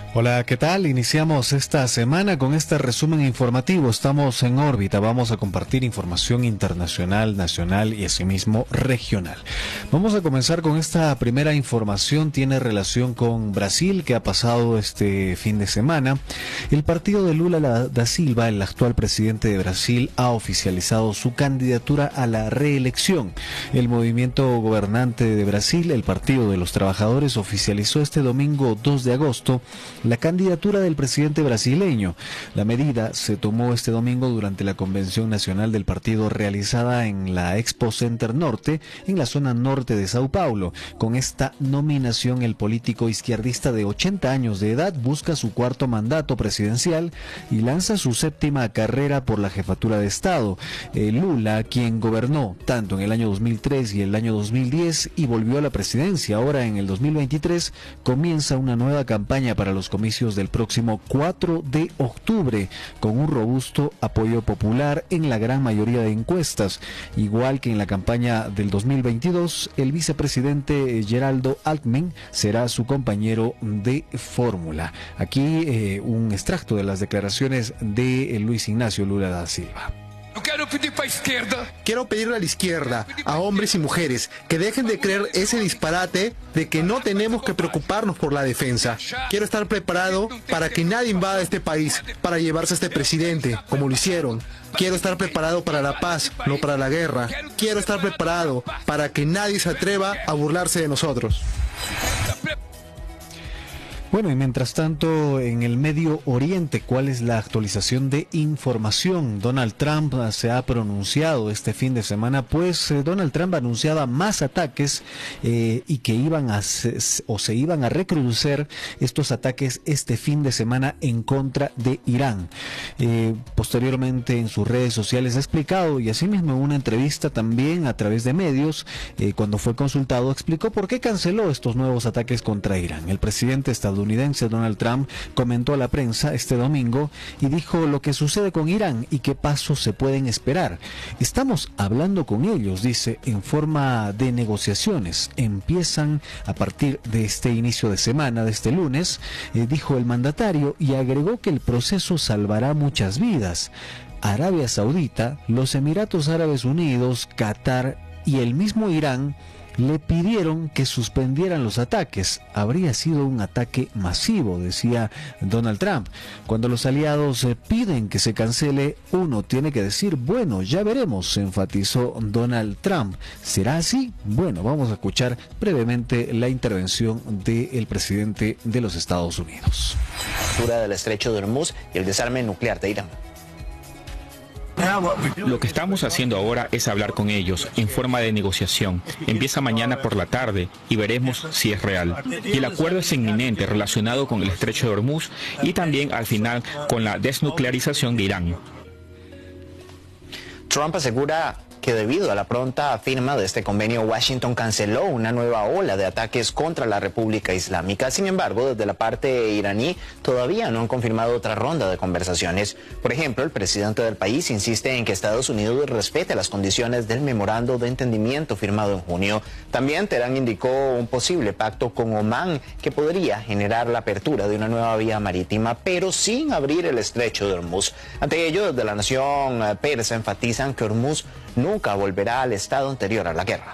Hola, ¿qué tal? Iniciamos esta semana con este resumen informativo. Estamos en órbita, vamos a compartir información internacional, nacional y asimismo regional. Vamos a comenzar con esta primera información, tiene relación con Brasil, que ha pasado este fin de semana. El partido de Lula da Silva, el actual presidente de Brasil, ha oficializado su candidatura a la reelección. El movimiento gobernante de Brasil, el Partido de los Trabajadores, oficializó este domingo 2 de agosto la candidatura del presidente brasileño. La medida se tomó este domingo durante la convención nacional del partido realizada en la Expo Center Norte, en la zona norte de Sao Paulo. Con esta nominación, el político izquierdista de 80 años de edad busca su cuarto mandato presidencial y lanza su séptima carrera por la jefatura de Estado. Lula, quien gobernó tanto en el año 2003 y el año 2010 y volvió a la presidencia ahora en el 2023, comienza una nueva campaña para los comicios del próximo 4 de octubre, con un robusto apoyo popular en la gran mayoría de encuestas. Igual que en la campaña del 2022, el vicepresidente Geraldo Alckmin será su compañero de fórmula. Aquí un extracto de las declaraciones de Luis Ignacio Lula da Silva. Quiero pedirle a la izquierda, a hombres y mujeres, que dejen de creer ese disparate de que no tenemos que preocuparnos por la defensa. Quiero estar preparado para que nadie invada este país, para llevarse a este presidente, como lo hicieron. Quiero estar preparado para la paz, no para la guerra. Quiero estar preparado para que nadie se atreva a burlarse de nosotros. Bueno, y mientras tanto, en el Medio Oriente, ¿cuál es la actualización de información? Donald Trump se ha pronunciado este fin de semana, pues Donald Trump anunciaba más ataques y que se iban a recrudecer estos ataques este fin de semana en contra de Irán. Posteriormente, en sus redes sociales ha explicado, y asimismo en una entrevista también a través de medios, cuando fue consultado, explicó por qué canceló estos nuevos ataques contra Irán. El presidente estadounidense Donald Trump comentó a la prensa este domingo y dijo lo que sucede con Irán y qué pasos se pueden esperar. Estamos hablando con ellos, dice, en forma de negociaciones. Empiezan a partir de este inicio de semana, de este lunes, dijo el mandatario, y agregó que el proceso salvará muchas vidas. Arabia Saudita, los Emiratos Árabes Unidos, Qatar y el mismo Irán le pidieron que suspendieran los ataques. Habría sido un ataque masivo, decía Donald Trump. Cuando los aliados piden que se cancele, uno tiene que decir, bueno, ya veremos, enfatizó Donald Trump. ¿Será así? Bueno, vamos a escuchar brevemente la intervención del presidente de los Estados Unidos. Del estrecho de Hormuz y el desarme nuclear de Irán. Lo que estamos haciendo ahora es hablar con ellos en forma de negociación. Empieza mañana por la tarde y veremos si es real. Y el acuerdo es inminente relacionado con el estrecho de Hormuz y también al final con la desnuclearización de Irán. Trump asegura que debido a la pronta firma de este convenio, Washington canceló una nueva ola de ataques contra la República Islámica. Sin embargo, desde la parte iraní todavía no han confirmado otra ronda de conversaciones. Por ejemplo, el presidente del país insiste en que Estados Unidos respete las condiciones del memorando de entendimiento firmado en junio. También Teherán indicó un posible pacto con Omán que podría generar la apertura de una nueva vía marítima, pero sin abrir el estrecho de Hormuz. Ante ello, desde la nación persa enfatizan que Hormuz nunca volverá al estado anterior a la guerra.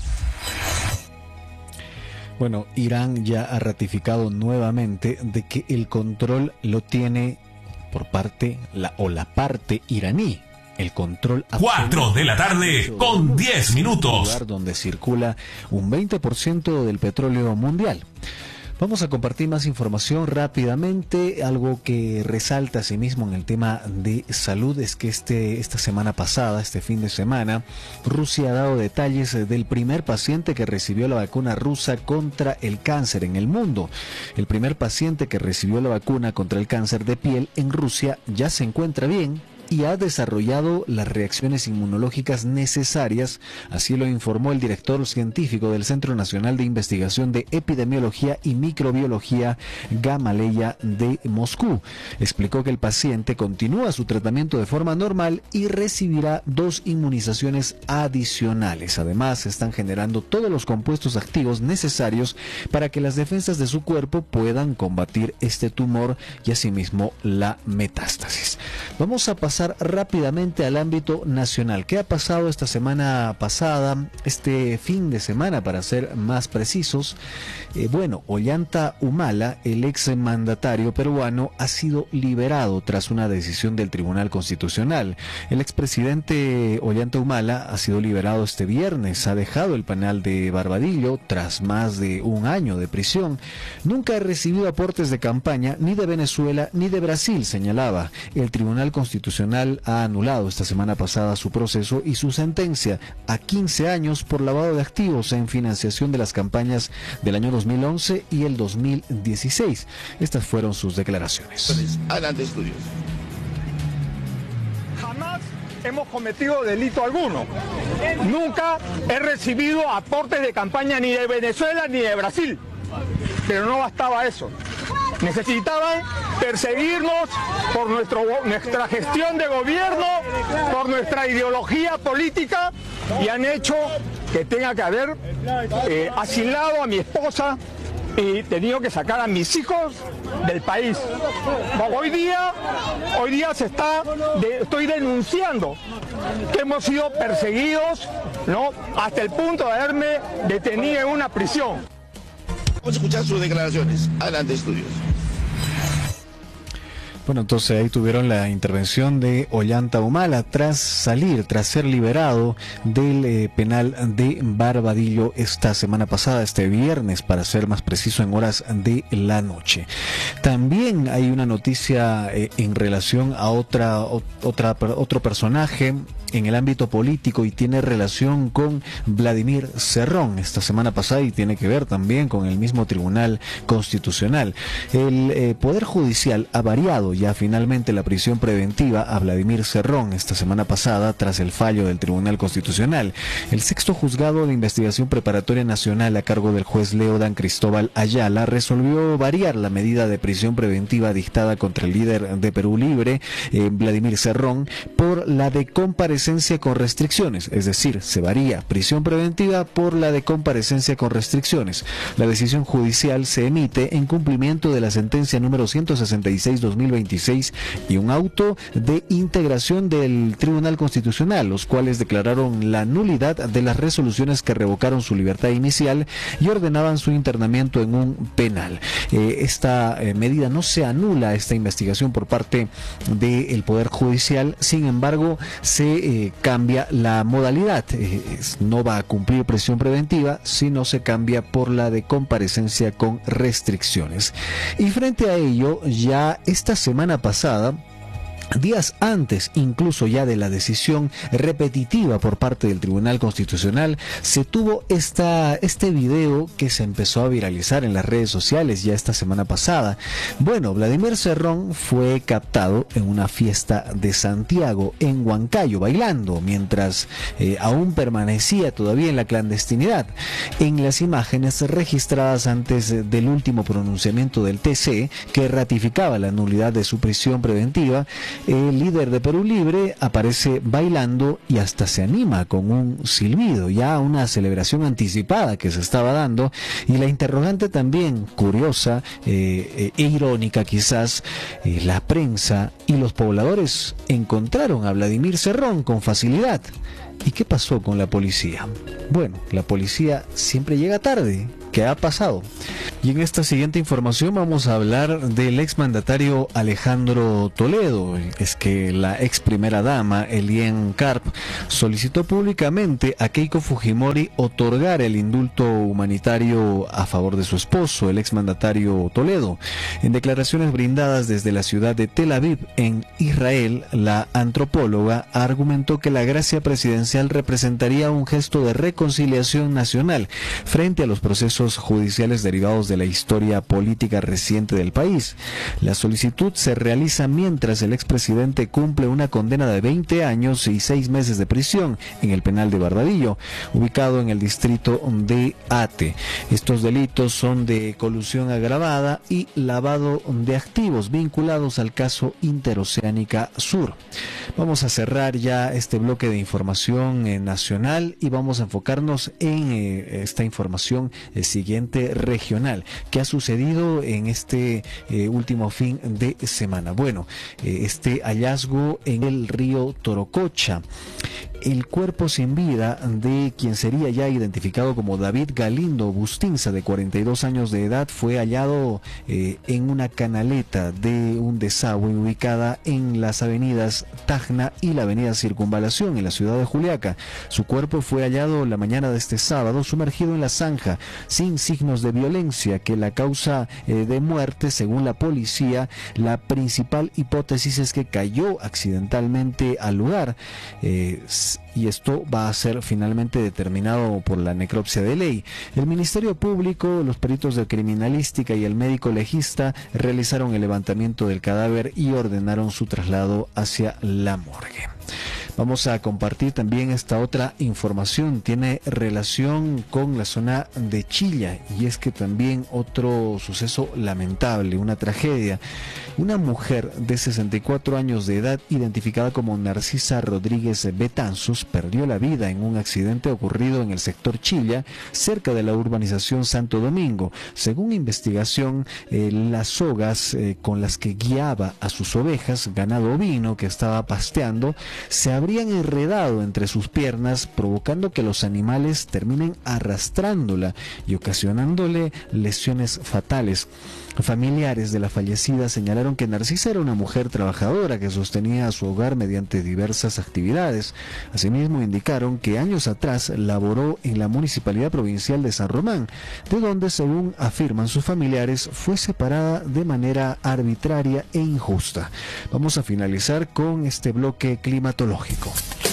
Bueno, Irán ya ha ratificado nuevamente de que el control lo tiene por parte la parte iraní. El control 4 de la tarde con 10 minutos. Lugar donde circula un 20% del petróleo mundial. Vamos a compartir más información rápidamente. Algo que resalta asimismo en el tema de salud es que esta semana pasada, este fin de semana, Rusia ha dado detalles del primer paciente que recibió la vacuna rusa contra el cáncer en el mundo. El primer paciente que recibió la vacuna contra el cáncer de piel en Rusia ya se encuentra bien y ha desarrollado las reacciones inmunológicas necesarias, así lo informó el director científico del Centro Nacional de Investigación de Epidemiología y Microbiología Gamaleya de Moscú. Explicó que el paciente continúa su tratamiento de forma normal y recibirá 2 inmunizaciones adicionales. Además, se están generando todos los compuestos activos necesarios para que las defensas de su cuerpo puedan combatir este tumor y asimismo la metástasis. Vamos a pasar rápidamente al ámbito nacional. ¿Qué ha pasado esta semana pasada, este fin de semana para ser más precisos? Ollanta Humala, el ex mandatario peruano, ha sido liberado tras una decisión del Tribunal Constitucional. El expresidente Ollanta Humala ha sido liberado este viernes, ha dejado el penal de Barbadillo tras más de un año de prisión. Nunca he recibido aportes de campaña ni de Venezuela ni de Brasil, señalaba. El Tribunal Constitucional ha anulado esta semana pasada su proceso y su sentencia a 15 años por lavado de activos en financiación de las campañas del año 2011 y el 2016. Estas fueron sus declaraciones. Adelante, estudios. Jamás hemos cometido delito alguno. Nunca he recibido aportes de campaña ni de Venezuela ni de Brasil. Pero no bastaba eso. Necesitaban perseguirnos por nuestra gestión de gobierno, por nuestra ideología política, y han hecho que tenga que haber asilado a mi esposa y tenido que sacar a mis hijos del país. Hoy día estoy denunciando que hemos sido perseguidos, ¿no?, hasta el punto de haberme detenido en una prisión. Vamos a escuchar sus declaraciones. Adelante, estudios. Bueno, entonces ahí tuvieron la intervención de Ollanta Humala tras ser liberado del penal de Barbadillo esta semana pasada, este viernes, para ser más preciso, en horas de la noche. También hay una noticia en relación a otro personaje en el ámbito político y tiene relación con Vladimir Cerrón esta semana pasada y tiene que ver también con el mismo Tribunal Constitucional. El Poder Judicial ha variado ya finalmente la prisión preventiva a Vladimir Cerrón esta semana pasada tras el fallo del Tribunal Constitucional. El sexto juzgado de investigación preparatoria nacional a cargo del juez Leodan Cristóbal Ayala resolvió variar la medida de prisión preventiva dictada contra el líder de Perú Libre, Vladimir Cerrón, por la de comparecencia con restricciones, es decir, se varía prisión preventiva por la de comparecencia con restricciones. La decisión judicial se emite en cumplimiento de la sentencia número 166/2026 y un auto de integración del Tribunal Constitucional, los cuales declararon la nulidad de las resoluciones que revocaron su libertad inicial y ordenaban su internamiento en un penal. Esta medida no se anula, esta investigación por parte del Poder Judicial, sin embargo, se cambia la modalidad. No va a cumplir prisión preventiva, sino se cambia por la de comparecencia con restricciones. Y frente a ello, ya esta semana pasada, días antes incluso ya de la decisión repetitiva por parte del Tribunal Constitucional, se tuvo este video que se empezó a viralizar en las redes sociales ya esta semana pasada. Bueno, Vladimir Cerrón fue captado en una fiesta de Santiago, en Huancayo, bailando, mientras aún permanecía todavía en la clandestinidad. En las imágenes registradas antes del último pronunciamiento del TC, que ratificaba la nulidad de su prisión preventiva, el líder de Perú Libre aparece bailando y hasta se anima con un silbido, ya una celebración anticipada que se estaba dando. Y la interrogante también curiosa e irónica quizás, la prensa y los pobladores encontraron a Vladimir Cerrón con facilidad. ¿Y qué pasó con la policía? Bueno, la policía siempre llega tarde. ¿Qué ha pasado? Y en esta siguiente información vamos a hablar del exmandatario Alejandro Toledo. Es que la ex primera dama, Elién Karp, solicitó públicamente a Keiko Fujimori otorgar el indulto humanitario a favor de su esposo, el exmandatario Toledo. En declaraciones brindadas desde la ciudad de Tel Aviv, en Israel, la antropóloga argumentó que la gracia presidencial representaría un gesto de reconciliación nacional frente a los procesos procesos judiciales derivados de la historia política reciente del país. La solicitud se realiza mientras el expresidente cumple una condena de 20 años y 6 meses de prisión en el penal de Barbadillo, ubicado en el distrito de Ate. Estos delitos son de colusión agravada y lavado de activos vinculados al caso Interoceánica Sur. Vamos a cerrar ya este bloque de información nacional y vamos a enfocarnos en esta información siguiente regional. ¿Qué ha sucedido en este último fin de semana? Bueno, este hallazgo en el río Torococha. El cuerpo sin vida de quien sería ya identificado como David Galindo Bustinza, de 42 años de edad, fue hallado en una canaleta de un desagüe ubicada en las avenidas Tacna y la avenida Circunvalación en la ciudad de Juliaca. Su cuerpo fue hallado la mañana de este sábado sumergido en la zanja, sin signos de violencia, que la causa de muerte, según la policía, la principal hipótesis es que cayó accidentalmente al lugar. Y esto va a ser finalmente determinado por la necropsia de ley. El Ministerio Público, los peritos de criminalística y el médico legista realizaron el levantamiento del cadáver y ordenaron su traslado hacia la morgue. Vamos a compartir también esta otra información, tiene relación con la zona de Chilla, y es que también otro suceso lamentable, una tragedia. Una mujer de 64 años de edad, identificada como Narcisa Rodríguez Betanzos, perdió la vida en un accidente ocurrido en el sector Chilla, cerca de la urbanización Santo Domingo. Según investigación, las sogas con las que guiaba a sus ovejas, ganado ovino que estaba pasteando, se habrían enredado entre sus piernas, provocando que los animales terminen arrastrándola y ocasionándole lesiones fatales. Familiares de la fallecida señalaron que Narcisa era una mujer trabajadora que sostenía a su hogar mediante diversas actividades. Asimismo, indicaron que años atrás laboró en la Municipalidad Provincial de San Román, de donde, según afirman sus familiares, fue separada de manera arbitraria e injusta. Vamos a finalizar con este bloque climatológico.